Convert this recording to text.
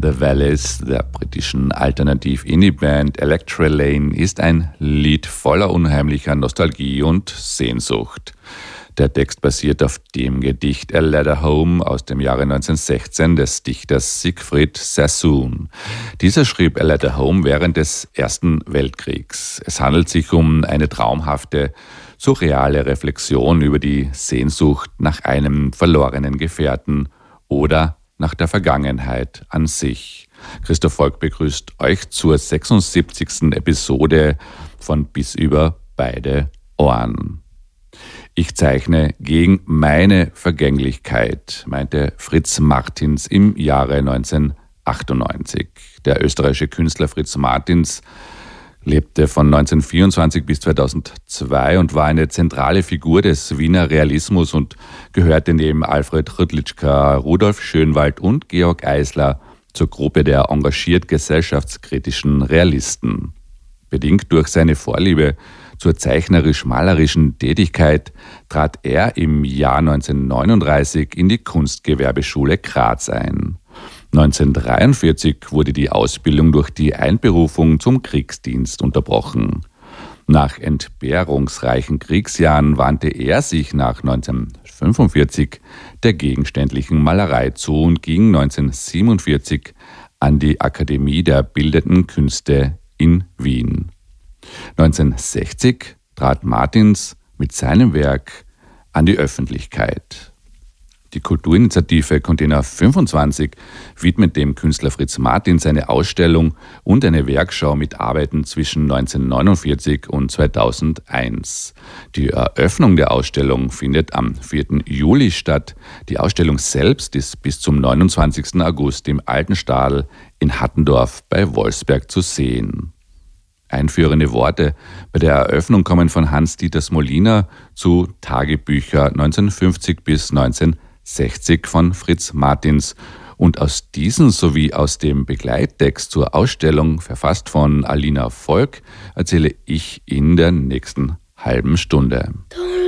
The Valleys der britischen Alternativ-Indie-Band Electra Lane ist ein Lied voller unheimlicher Nostalgie und Sehnsucht. Der Text basiert auf dem Gedicht A Letter Home aus dem Jahre 1916 des Dichters Siegfried Sassoon. Dieser schrieb A Letter Home während des Ersten Weltkriegs. Es handelt sich um eine traumhafte, surreale Reflexion über die Sehnsucht nach einem verlorenen Gefährten oder nach der Vergangenheit an sich. Christoph Volk begrüßt euch zur 76. Episode von Bis über beide Ohren. Ich zeichne gegen meine Vergänglichkeit, meinte Fritz Martins im Jahre 1998. Der österreichische Künstler Fritz Martins lebte von 1924 bis 2002 und war eine zentrale Figur des Wiener Realismus und gehörte neben Alfred Rüttlitschka, Rudolf Schönwald und Georg Eisler zur Gruppe der engagiert gesellschaftskritischen Realisten. Bedingt durch seine Vorliebe zur zeichnerisch-malerischen Tätigkeit trat er im Jahr 1939 in die Kunstgewerbeschule Graz ein. 1943 wurde die Ausbildung durch die Einberufung zum Kriegsdienst unterbrochen. Nach entbehrungsreichen Kriegsjahren wandte er sich nach 1945 der gegenständlichen Malerei zu und ging 1947 an die Akademie der Bildenden Künste in Wien. 1960 trat Martins mit seinem Werk an die Öffentlichkeit. Die Kulturinitiative Container 25 widmet dem Künstler Fritz Martins eine Ausstellung und eine Werkschau mit Arbeiten zwischen 1949 und 2001. Die Eröffnung der Ausstellung findet am 4. Juli statt. Die Ausstellung selbst ist bis zum 29. August im Alten Stadl in Hattendorf bei Wolfsberg zu sehen. Einführende Worte bei der Eröffnung kommen von Hans-Dieter Smolina zu Tagebücher 1950 bis 1960 von Fritz Martins und aus diesen sowie aus dem Begleittext zur Ausstellung, verfasst von Alina Volk, erzähle ich in der nächsten halben Stunde. Don't